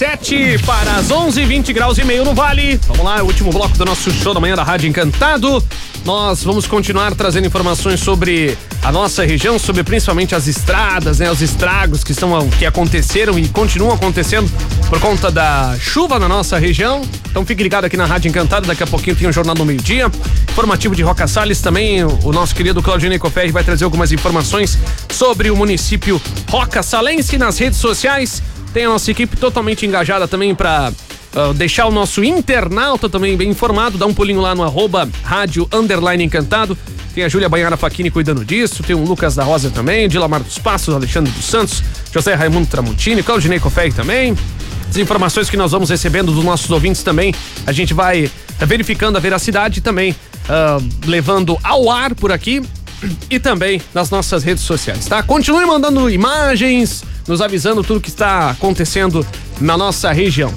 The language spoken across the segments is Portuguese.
7 para as 11, 20 graus e meio no Vale. Vamos lá, o último bloco do nosso show da manhã da Rádio Encantado. Nós vamos continuar trazendo informações sobre a nossa região, sobre principalmente as estradas, né? Os estragos que aconteceram e continuam acontecendo por conta da chuva na nossa região. Então fique ligado aqui na Rádio Encantado, daqui a pouquinho tem o Jornal do Meio-Dia. Informativo de Roca Salles também, o nosso querido Claudinei Coferri vai trazer algumas informações sobre o município Roca Salense nas redes sociais. Tem a nossa equipe totalmente engajada também para deixar o nosso internauta também bem informado. Dá um pulinho lá no @rádio_encantado. Tem a Júlia Banhara Facchini cuidando disso, tem o Lucas da Rosa também, Dilamar dos Passos, Alexandre dos Santos, José Raimundo Tramontini, Claudinei Coferri também. As informações que nós vamos recebendo dos nossos ouvintes também, a gente vai verificando a veracidade também, levando ao ar por aqui e também nas nossas redes sociais, tá? Continue mandando imagens, nos avisando tudo que está acontecendo na nossa região.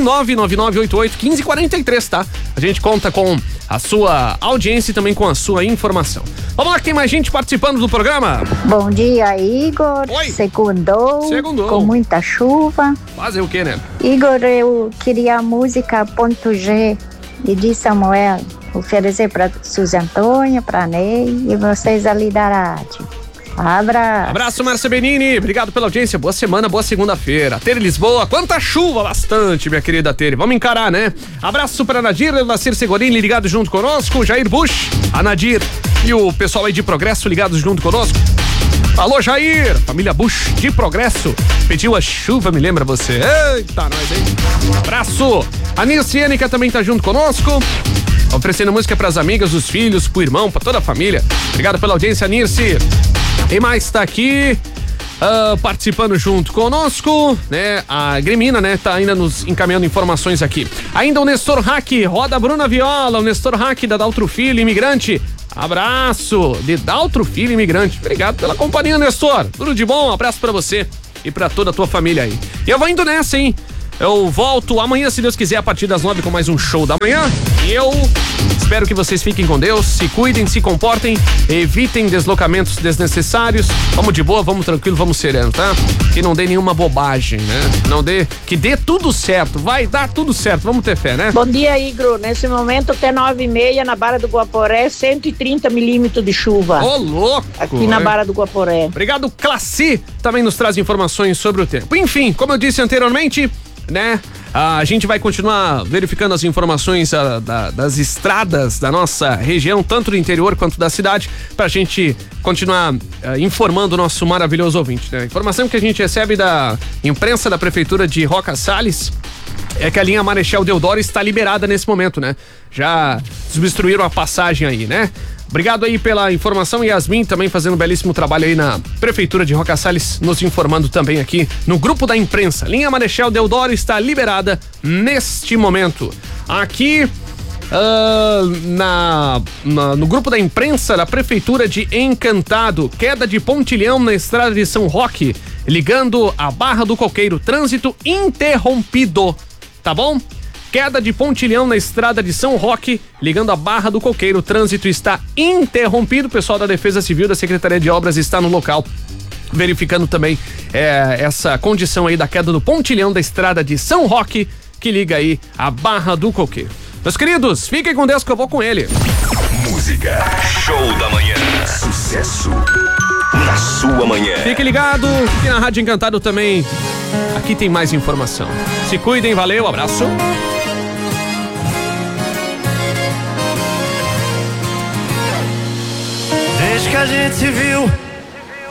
51999881543, tá? A gente conta com a sua audiência e também com a sua informação. Vamos lá, que tem mais gente participando do programa? Bom dia, Igor. Oi. Segundou. Com muita chuva. Fazer o quê, né? Igor, eu queria a música Ponto G de Samuel. Oferecer para Suzy Antônia, para Ney e vocês ali da rádio. Abraço. Abraço, Márcia Benini. Obrigado pela audiência. Boa semana, boa segunda-feira. Tere Lisboa, quanta chuva, bastante, minha querida Tere. Vamos encarar, né? Abraço para a Nadir, Nacir Segorini ligado junto conosco, Jair Bush, a Nadir e o pessoal aí de Progresso ligados junto conosco. Alô, Jair, família Bush de Progresso. Pediu a chuva, me lembra você. Eita, nós, hein? Abraço. A Nilce Ênica também tá junto conosco. Oferecendo música pras amigas, os filhos, pro irmão, pra toda a família. Obrigado pela audiência, Nirce. Quem mais tá aqui participando junto conosco, né? A Gremina, né? Tá ainda nos encaminhando informações aqui. Ainda o Nestor Hack, roda a Bruna Viola, o Nestor Hack da Daltro Filho, imigrante. Abraço de Daltro Filho, imigrante. Obrigado pela companhia, Nestor. Tudo de bom, um abraço pra você e pra toda a tua família aí. E eu vou indo nessa, hein? Eu volto amanhã, se Deus quiser, a partir das 9 com mais um show da manhã. E eu espero que vocês fiquem com Deus, se cuidem, se comportem, evitem deslocamentos desnecessários. Vamos de boa, vamos tranquilo, vamos sereno, tá? Que não dê nenhuma bobagem, né? Que dê tudo certo, vai dar tudo certo, vamos ter fé, né? Bom dia, Igor. Nesse momento, até 9h30, na Barra do Guaporé, 130 milímetros de chuva. Ô, louco! Aqui na Barra do Guaporé. Obrigado, Classi, também nos traz informações sobre o tempo. Enfim, como eu disse anteriormente, né? A gente vai continuar verificando as informações das estradas da nossa região, tanto do interior quanto da cidade, pra gente continuar informando o nosso maravilhoso ouvinte, né? A informação que a gente recebe da imprensa da Prefeitura de Roca Salles é que a linha Marechal Deodoro está liberada nesse momento, né? Já desobstruíram a passagem aí, né? Obrigado aí pela informação, Yasmin também fazendo um belíssimo trabalho aí na Prefeitura de Roca Salles, nos informando também aqui no grupo da imprensa. Linha Marechal Deodoro está liberada neste momento. Aqui no grupo da imprensa da Prefeitura de Encantado, queda de pontilhão na estrada de São Roque, ligando a Barra do Coqueiro, trânsito interrompido, tá bom? Queda de pontilhão na estrada de São Roque, ligando a Barra do Coqueiro. O trânsito está interrompido. O pessoal da Defesa Civil da Secretaria de Obras está no local, verificando também essa condição aí da queda do pontilhão da estrada de São Roque, que liga aí a Barra do Coqueiro. Meus queridos, fiquem com Deus que eu vou com ele. Música, show da manhã, sucesso na sua manhã. Fique ligado, aqui na Rádio Encantado também. Aqui tem mais informação. Se cuidem, valeu, abraço. Desde que a gente se viu,